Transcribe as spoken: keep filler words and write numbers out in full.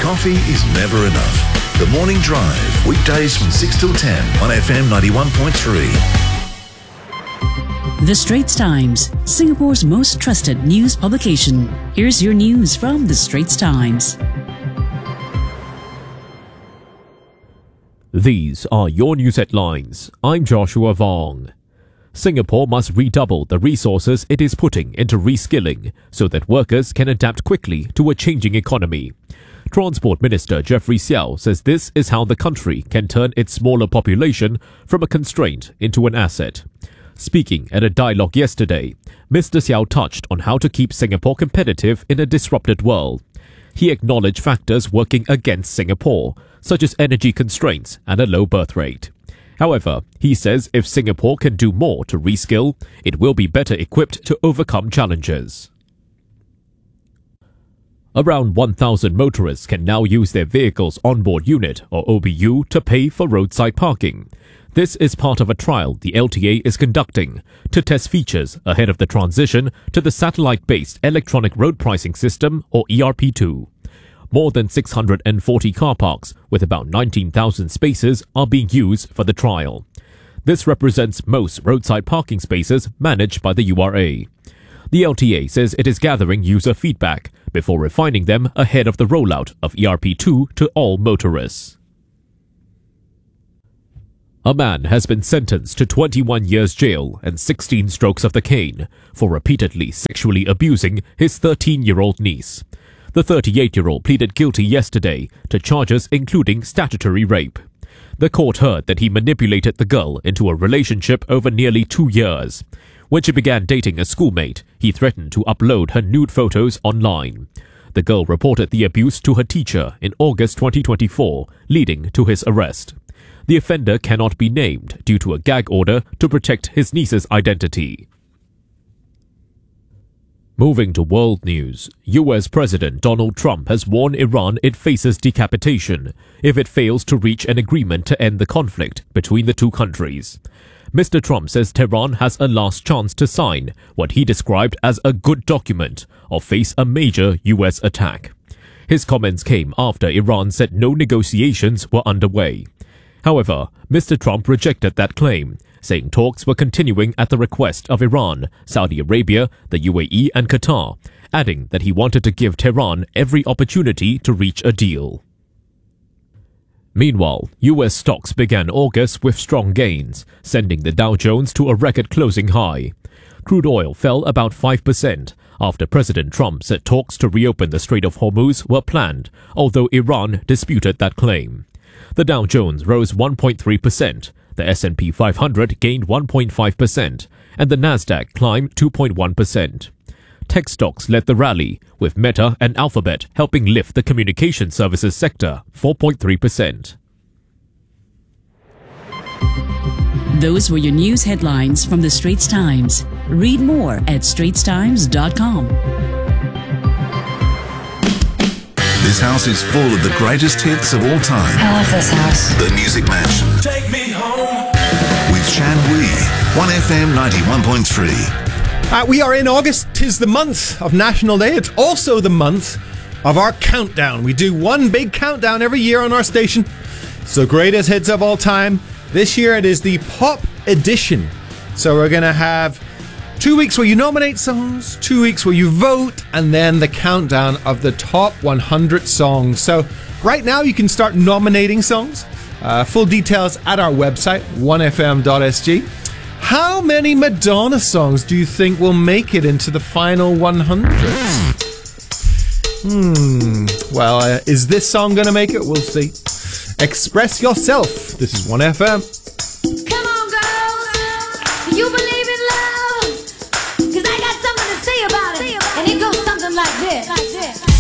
Coffee is never enough. The Morning Drive, weekdays from six till ten on F M ninety-one point three. The Straits Times, Singapore's most trusted news publication. Here's your news from The Straits Times. These are your news headlines. I'm Joshua Vong. Singapore must redouble the resources it is putting into reskilling so that workers can adapt quickly to a changing economy. Transport Minister Jeffrey Xiao says this is how the country can turn its smaller population from a constraint into an asset. Speaking at a dialogue yesterday, Mister Xiao touched on how to keep Singapore competitive in a disrupted world. He acknowledged factors working against Singapore, such as energy constraints and a low birth rate. However, he says if Singapore can do more to reskill, it will be better equipped to overcome challenges. Around one thousand motorists can now use their vehicle's onboard unit, or O B U, to pay for roadside parking. This is part of a trial the L T A is conducting to test features ahead of the transition to the satellite-based Electronic Road Pricing System, or E R P two. More than six hundred forty car parks with about nineteen thousand spaces are being used for the trial. This represents most roadside parking spaces managed by the U R A. The L T A says it is gathering user feedback before refining them ahead of the rollout of E R P two to all motorists. A man has been sentenced to twenty-one years jail and sixteen strokes of the cane for repeatedly sexually abusing his thirteen-year-old niece. The thirty-eight-year-old pleaded guilty yesterday to charges including statutory rape. The court heard that he manipulated the girl into a relationship over nearly two years. When she began dating a schoolmate, he threatened to upload her nude photos online. The girl reported the abuse to her teacher in August twenty twenty-four, leading to his arrest. The offender cannot be named due to a gag order to protect his niece's identity. Moving to world news, U S President Donald Trump has warned Iran it faces decapitation if it fails to reach an agreement to end the conflict between the two countries. Mister Trump says Tehran has a last chance to sign what he described as a good document or face a major U S attack. His comments came after Iran said no negotiations were underway. However, Mister Trump rejected that claim, saying talks were continuing at the request of Iran, Saudi Arabia, the U A E and Qatar, adding that he wanted to give Tehran every opportunity to reach a deal. Meanwhile, U S stocks began August with strong gains, sending the Dow Jones to a record closing high. Crude oil fell about five percent after President Trump said talks to reopen the Strait of Hormuz were planned, although Iran disputed that claim. The Dow Jones rose one point three percent, the S and P five hundred gained one point five percent, and the Nasdaq climbed two point one percent. Tech stocks led the rally, with Meta and Alphabet helping lift the communication services sector four point three percent. Those were your news headlines from The Straits Times. Read more at straits times dot com. This house is full of the greatest hits of all time. I love this house. The Music Mansion. Take me home. With Shan Wee, one F M ninety-one point three. Uh, we are in August. 'Tis the month of National Day. It's also the month of our countdown. We do one big countdown every year on our station. It's the greatest hits of all time. This year it is the Pop Edition. So we're going to have two weeks where you nominate songs, two weeks where you vote, and then the countdown of the top one hundred songs. So right now you can start nominating songs. Uh, full details at our website, one f m dot s g. How many Madonna songs do you think will make it into the final one hundred? Hmm. Well, uh, is this song going to make it? We'll see. Express yourself. This is one F M. Come on, girls. Do you believe in love? Cause I got something to say about it. And it goes something like this.